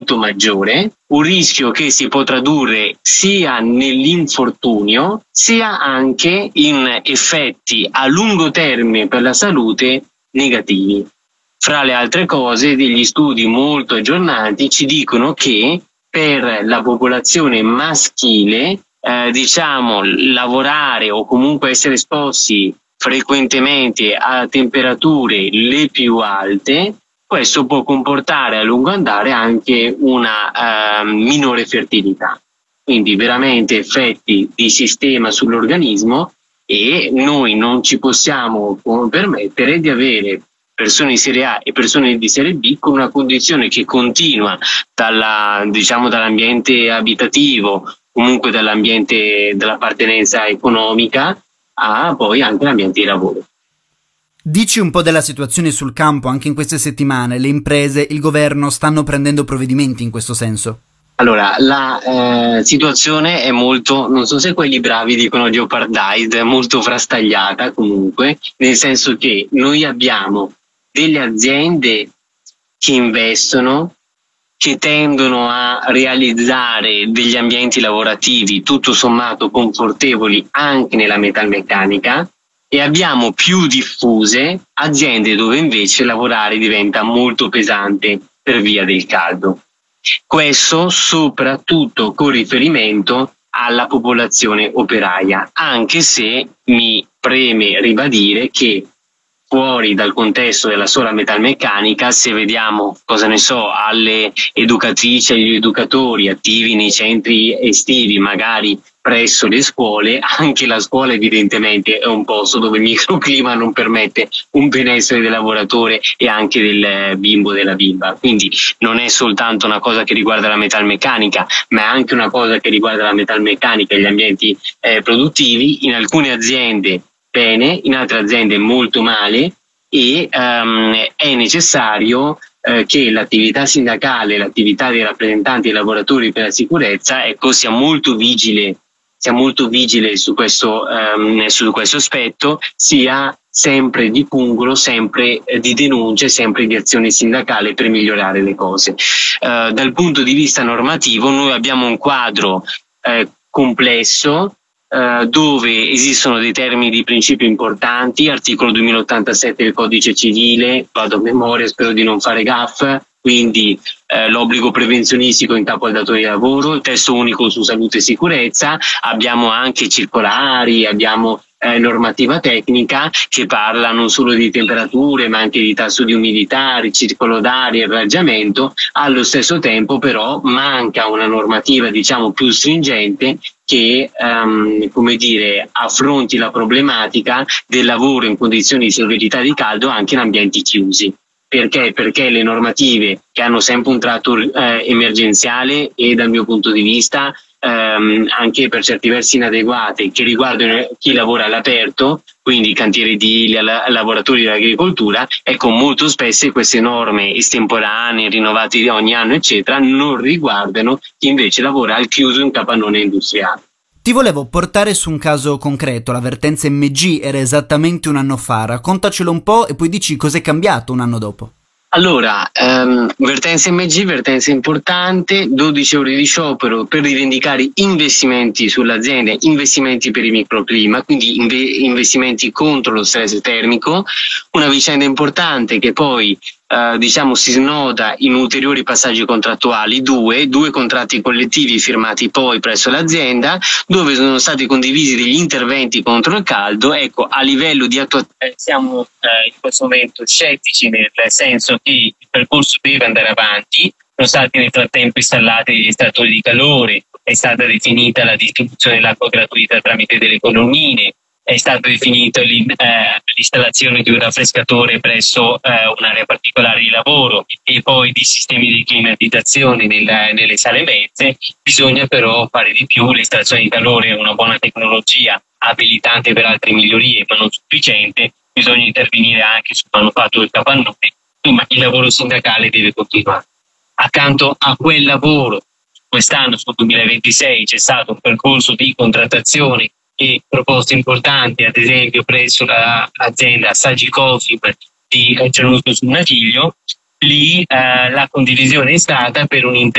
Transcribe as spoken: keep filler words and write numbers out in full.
molto maggiore, un rischio che si può tradurre sia nell'infortunio sia anche in effetti a lungo termine per la salute negativi. Fra le altre cose, degli studi molto aggiornati ci dicono che per la popolazione maschile, eh, diciamo, lavorare o comunque essere esposti frequentemente a temperature le più alte, questo può comportare a lungo andare anche una eh, minore fertilità. Quindi veramente effetti di sistema sull'organismo, e noi non ci possiamo permettere di avere persone di serie A e persone di serie B con una condizione che continua dalla, diciamo, dall'ambiente abitativo, comunque dall'ambiente dell'appartenenza economica, a poi anche l'ambiente di lavoro. Dici un po' della situazione sul campo. Anche in queste settimane le imprese, il governo stanno prendendo provvedimenti in questo senso? Allora, la eh, situazione è molto, non so se quelli bravi dicono jeopardized, è molto frastagliata comunque, nel senso che noi abbiamo delle aziende che investono, che tendono a realizzare degli ambienti lavorativi tutto sommato confortevoli anche nella metalmeccanica, e abbiamo più diffuse aziende dove invece lavorare diventa molto pesante per via del caldo. Questo soprattutto con riferimento alla popolazione operaia, anche se mi preme ribadire che fuori dal contesto della sola metalmeccanica, se vediamo, cosa ne so, alle educatrici e agli educatori attivi nei centri estivi, magari presso le scuole, anche la scuola evidentemente è un posto dove il microclima non permette un benessere del lavoratore e anche del bimbo, della bimba. Quindi non è soltanto una cosa che riguarda la metalmeccanica, ma è anche una cosa che riguarda la metalmeccanica e gli ambienti eh, produttivi. In alcune aziende bene, in altre aziende molto male, e um, è necessario eh, che l'attività sindacale, l'attività dei rappresentanti dei lavoratori per la sicurezza, ecco, sia molto vigile, sia molto vigile su questo, um, su questo aspetto, sia sempre di pungolo, sempre eh, di denunce, sempre di azione sindacale per migliorare le cose. Uh, dal punto di vista normativo noi abbiamo un quadro eh, complesso, Uh, dove esistono dei termini di principio importanti, articolo duemilaottantasette del codice civile, vado a memoria, spero di non fare gaffe, quindi eh, l'obbligo prevenzionistico in capo al datore di lavoro, il testo unico su salute e sicurezza, abbiamo anche circolari, abbiamo eh, normativa tecnica che parla non solo di temperature ma anche di tasso di umidità, ricircolo d'aria e irraggiamento. Allo stesso tempo però manca una normativa, diciamo, più stringente che um, come dire, affronti la problematica del lavoro in condizioni di severità di caldo anche in ambienti chiusi. Perché? Perché le normative, che hanno sempre un tratto eh, emergenziale e dal mio punto di vista ehm, anche per certi versi inadeguate, che riguardano chi lavora all'aperto, quindi cantieri edili, lavoratori dell'agricoltura, ecco, molto spesso queste norme estemporanee, rinnovate ogni anno, eccetera, non riguardano chi invece lavora al chiuso in capannone industriale. Ti volevo portare su un caso concreto. La vertenza M G era esattamente un anno fa. Raccontacelo un po' e poi dici cos'è cambiato un anno dopo. Allora, um, vertenza M G, vertenza importante, dodici ore di sciopero per rivendicare investimenti sull'azienda, investimenti per il microclima, quindi inve- investimenti contro lo stress termico, una vicenda importante che poi Uh, diciamo si snoda in ulteriori passaggi contrattuali, due, due contratti collettivi firmati poi presso l'azienda, dove sono stati condivisi degli interventi contro il caldo. Ecco, a livello di attuazione siamo uh, in questo momento scettici, nel senso che il percorso deve andare avanti. Sono stati nel frattempo installati degli estrattori di calore, è stata definita la distribuzione dell'acqua gratuita tramite delle colonnine, è stata definita l'installazione di un raffrescatore presso eh, un'area particolare di lavoro e poi di sistemi di climatizzazione nel, nelle sale mezze. Bisogna però fare di più. L'estrazione di calore è una buona tecnologia, abilitante per altre migliorie, ma non sufficiente. Bisogna intervenire anche sul manufatto del capannone, ma il lavoro sindacale deve continuare. Accanto a quel lavoro, quest'anno, sul duemilaventisei, c'è stato un percorso di contrattazione e proposte importanti, ad esempio presso l'azienda Sagicofim di Gianluca sul Naviglio. Lì eh, la condivisione è stata per un